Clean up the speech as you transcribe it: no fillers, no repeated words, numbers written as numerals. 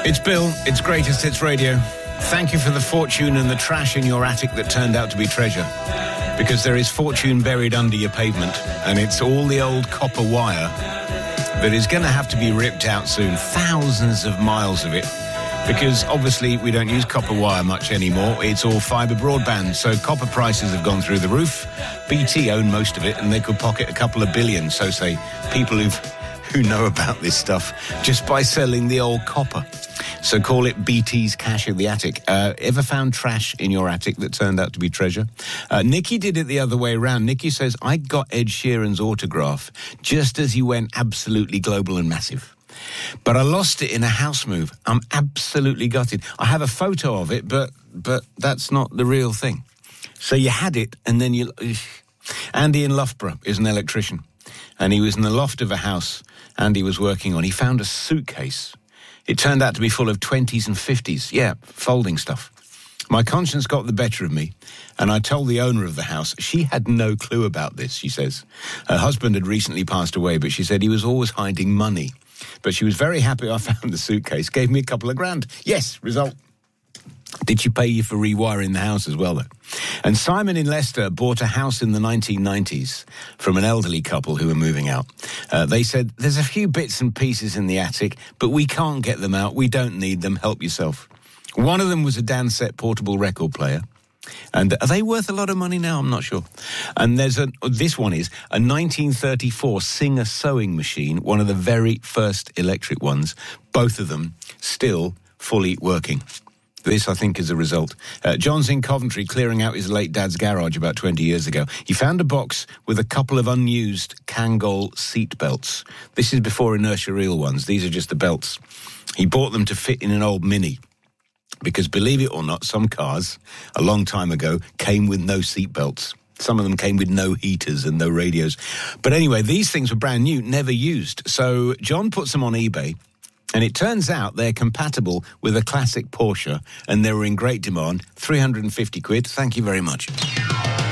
It's Bill. It's Greatest Hits Radio. Thank you for the fortune and the trash in your attic that turned out to be treasure. Because there is fortune buried under your pavement, and it's all the old copper wire that is going to have to be ripped out soon. Thousands of miles of it. Because obviously we don't use copper wire much anymore. It's all fibre broadband. So copper prices have gone through the roof. BT own most of it, and they could pocket a couple of billion, so say people who know about this stuff, just by selling the old copper. So call it BT's Cash in the Attic. Ever found trash in your attic that turned out to be treasure? Nikki did it the other way around. Nikki says, I got Ed Sheeran's autograph just as he went absolutely global and massive. But I lost it in a house move. I'm absolutely gutted. I have a photo of it, but that's not the real thing. So you had it, and then you... Andy in Loughborough is an electrician, and he was in the loft of a house Andy was working on. He found a suitcase. It turned out to be full of 20s and 50s. Yeah, folding stuff. My conscience got the better of me, and I told the owner of the house. She had no clue about this, she says. Her husband had recently passed away, but she said he was always hiding money. But she was very happy I found the suitcase, gave me a couple of grand. Yes, result. Did she pay you for rewiring the house as well, though? And Simon in Leicester bought a house in the 1990s from an elderly couple who were moving out. They said, there's a few bits and pieces in the attic, but we can't get them out. We don't need them. Help yourself. One of them was a Dansette portable record player. And are they worth a lot of money now? I'm not sure. And this one is a 1934 Singer sewing machine, one of the very first electric ones. Both of them still fully working. This, I think, is a result. John's in Coventry clearing out his late dad's garage about 20 years ago. He found a box with a couple of unused Kangol seat belts. This is before inertia reel ones. These are just the belts. He bought them to fit in an old Mini. Because, believe it or not, some cars, a long time ago, came with no seat belts. Some of them came with no heaters and no radios. But anyway, these things were brand new, never used. So John puts them on eBay. And it turns out they're compatible with a classic Porsche, and they were in great demand. 350 quid. Thank you very much.